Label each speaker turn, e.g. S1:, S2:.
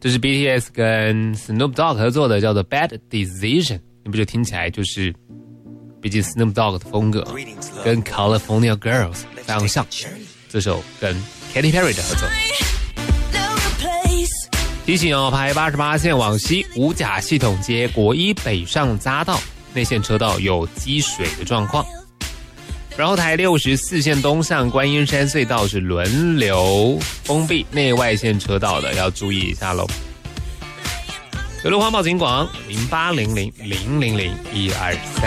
S1: 这是 BTS 跟 Snoop Dogg 合作的，叫做 Bad Decision。你不觉得听起来就是，毕竟 Snoop Dogg 的风格跟 California Girls 非常像。这首跟 Katy Perry 的合作。提醒哦，排88线往西五甲系统街国一北上匝道内线车道有积水的状况。然后台64线东向观音山隧道是轮流封闭内外线车道的，要注意一下咯。有路环保警广0800000123。